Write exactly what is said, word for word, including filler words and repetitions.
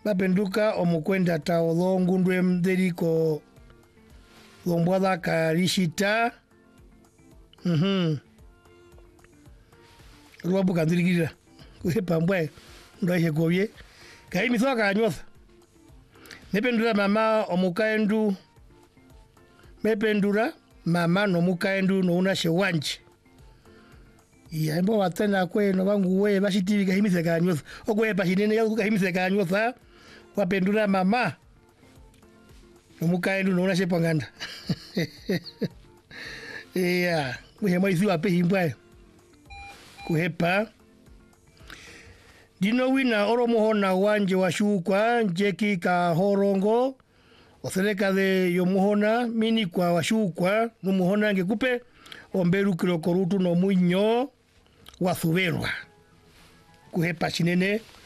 bapenduka omukwenda tawo ngundwe mderiko lombwada karishita mhm ruabuka ndirigirira kuhepa mbwe ndaje gobye kai mithoka anyotha nependura mama omukaendu mependura mama no mukaendu no una shewanje ya mbo watena kwe no bangu we bashitivi kahimise kanyotha okwe pashinene ya kahimise kanyotha wapendura mama no mukaendu no una shepanganda ya mwe maizi wape himbwa kuhepa dino wina oromohona wanje washukwa njeki ka horongo osereka de yomuhona mini kwa washukwa numuhona ngekupe omberu kilo korutu no muinyo wathuberwa kuhepa chinene